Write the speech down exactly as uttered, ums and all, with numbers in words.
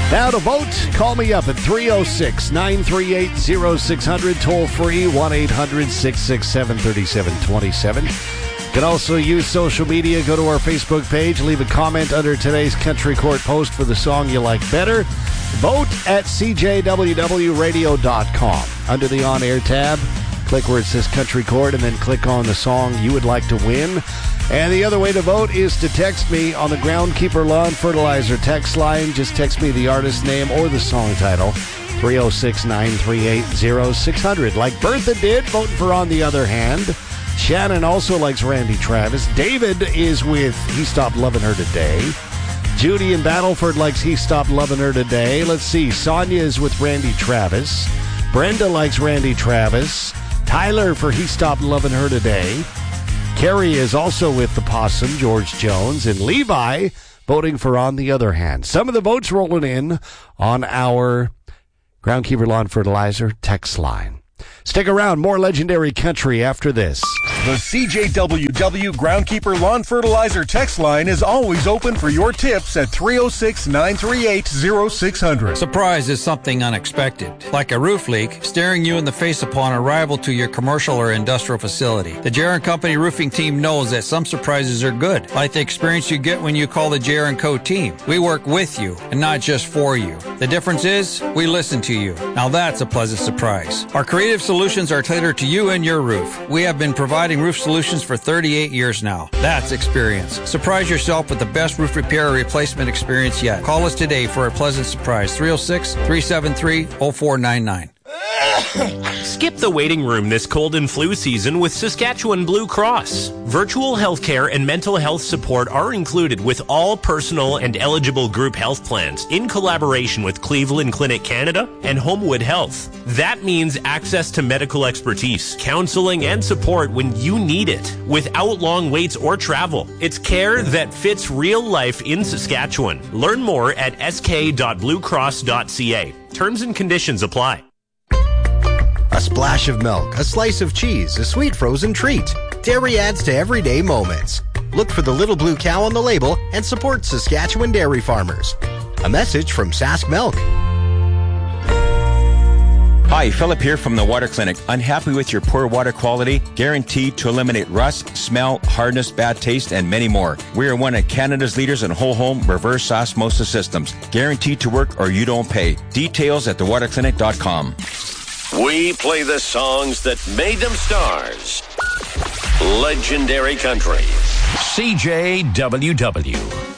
Now to vote, call me up at three oh six, nine three eight, oh six hundred, toll free one eight hundred, six six seven, three seven two seven. You can also use social media. Go to our Facebook page, leave a comment under today's Country Court post for the song you like better. Vote at c j w w radio dot com. Under the on-air tab, click where it says Country Court and then click on the song you would like to win. And the other way to vote is to text me on the Groundkeeper Lawn Fertilizer text line. Just text me the artist name or the song title, three oh six, nine three eight, oh six hundred. Like Bertha did, voting for On the Other Hand. Shannon also likes Randy Travis. David is with He Stopped Loving Her Today. Judy in Battleford likes He Stopped Loving Her Today. Let's see, Sonia is with Randy Travis. Brenda likes Randy Travis. Tyler for He Stopped Loving Her Today. Carrie is also with the Possum, George Jones, and Levi voting for On the Other Hand. Some of the votes rolling in on our Groundkeeper Lawn Fertilizer text line. Stick around, more legendary country after this. The C J W W Groundkeeper Lawn Fertilizer text line is always open for your tips at three oh six, nine three eight, oh six hundred. Surprise is something unexpected, like a roof leak staring you in the face upon arrival to your commercial or industrial facility. The J R and Company roofing team knows that some surprises are good, like the experience you get when you call the J R and Co team. We work with you and not just for you. The difference is we listen to you. Now that's a pleasant surprise. Our creative solutions are tailored to you and your roof. We have been providing roof solutions for thirty-eight years now. That's experience. Surprise yourself with the best roof repair or replacement experience yet. Call us today for a pleasant surprise. three oh six, three seven three, oh four nine nine. Skip the waiting room this cold and flu season with Saskatchewan Blue Cross. Virtual healthcare and mental health support are included with all personal and eligible group health plans in collaboration with Cleveland Clinic Canada and Homewood Health. That means access to medical expertise, counseling, and support when you need it without long waits or travel. It's care that fits real life in Saskatchewan. Learn more at s k dot blue cross dot c a. Terms and conditions apply. A splash of milk, a slice of cheese, a sweet frozen treat. Dairy adds to everyday moments. Look for the little blue cow on the label and support Saskatchewan dairy farmers. A message from Sask Milk. Hi, Philip here from the Water Clinic. Unhappy with your poor water quality? Guaranteed to eliminate rust, smell, hardness, bad taste, and many more. We are one of Canada's leaders in whole home reverse osmosis systems. Guaranteed to work or you don't pay. Details at the water clinic dot com. We play the songs that made them stars. Legendary country. C J W W.